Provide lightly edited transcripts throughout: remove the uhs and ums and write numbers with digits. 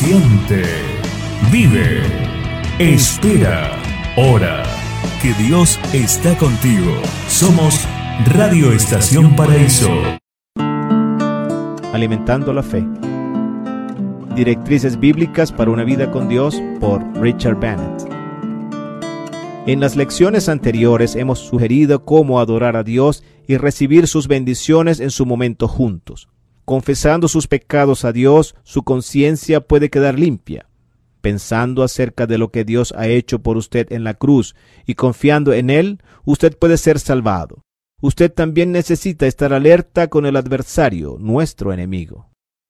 Siente, vive, espera, ora, que Dios está contigo. Somos Radio Estación Paraíso. Alimentando la fe. Directrices bíblicas para una vida con Dios por Richard Bennett. En las lecciones anteriores hemos sugerido cómo adorar a Dios y recibir sus bendiciones en su momento juntos. Confesando sus pecados a Dios, su conciencia puede quedar limpia. Pensando acerca de lo que Dios ha hecho por usted en la cruz y confiando en Él, usted puede ser salvado. Usted también necesita estar alerta con el adversario, nuestro enemigo.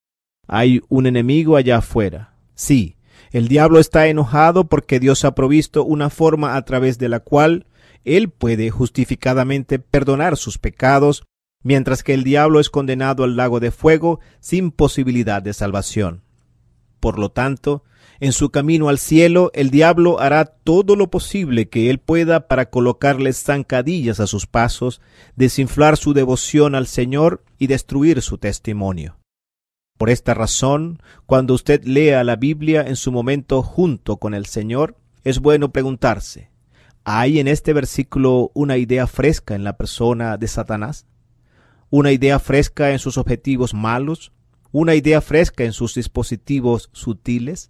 Hay un enemigo allá afuera. Sí, el diablo está enojado porque Dios ha provisto una forma a través de la cual Él puede justificadamente perdonar sus pecados, mientras que el diablo es condenado al lago de fuego sin posibilidad de salvación. Por lo tanto, en su camino al cielo, el diablo hará todo lo posible que él pueda para colocarle zancadillas a sus pasos, desinflar su devoción al Señor y destruir su testimonio. Por esta razón, cuando usted lea la Biblia en su momento junto con el Señor, es bueno preguntarse, ¿hay en este versículo una idea fresca en la persona de Satanás? ¿Una idea fresca en sus objetivos malos? ¿Una idea fresca en sus dispositivos sutiles?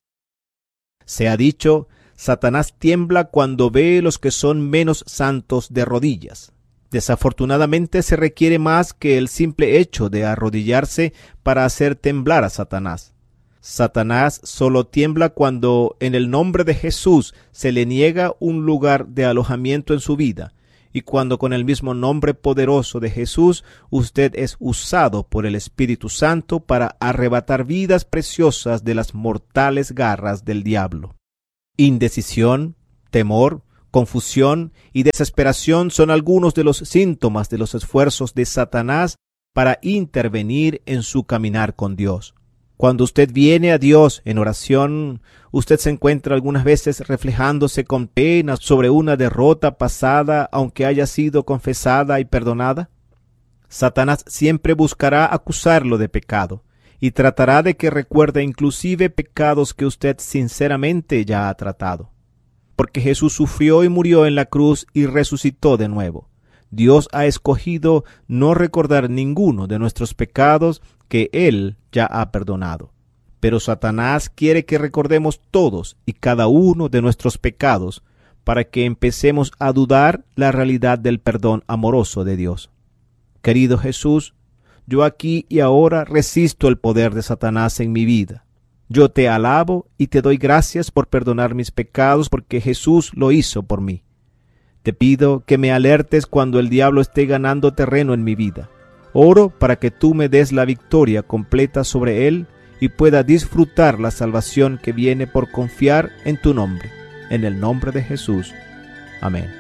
Se ha dicho, Satanás tiembla cuando ve los que son menos santos de rodillas. Desafortunadamente se requiere más que el simple hecho de arrodillarse para hacer temblar a Satanás. Satanás solo tiembla cuando en el nombre de Jesús se le niega un lugar de alojamiento en su vida, y cuando con el mismo nombre poderoso de Jesús usted es usado por el Espíritu Santo para arrebatar vidas preciosas de las mortales garras del diablo. Indecisión, temor, confusión y desesperación son algunos de los síntomas de los esfuerzos de Satanás para intervenir en su caminar con Dios. Cuando usted viene a Dios en oración, usted se encuentra algunas veces reflejándose con pena sobre una derrota pasada, aunque haya sido confesada y perdonada. Satanás siempre buscará acusarlo de pecado y tratará de que recuerde inclusive pecados que usted sinceramente ya ha tratado. Porque Jesús sufrió y murió en la cruz y resucitó de nuevo. Dios ha escogido no recordar ninguno de nuestros pecados que Él ya ha perdonado. Pero Satanás quiere que recordemos todos y cada uno de nuestros pecados para que empecemos a dudar la realidad del perdón amoroso de Dios. Querido Jesús, yo aquí y ahora resisto el poder de Satanás en mi vida. Yo te alabo y te doy gracias por perdonar mis pecados porque Jesús lo hizo por mí. Te pido que me alertes cuando el diablo esté ganando terreno en mi vida. Oro para que tú me des la victoria completa sobre él y pueda disfrutar la salvación que viene por confiar en tu nombre. En el nombre de Jesús. Amén.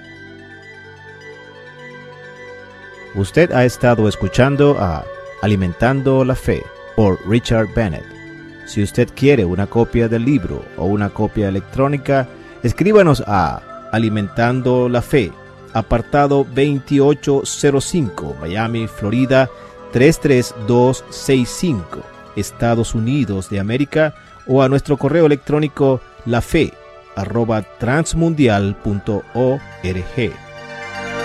Usted ha estado escuchando a Alimentando la Fe por Richard Bennett. Si usted quiere una copia del libro o una copia electrónica, escríbanos a Alimentando la Fe, apartado 2805, Miami, Florida 33265, Estados Unidos de América, o a nuestro correo electrónico lafe@transmundial.org.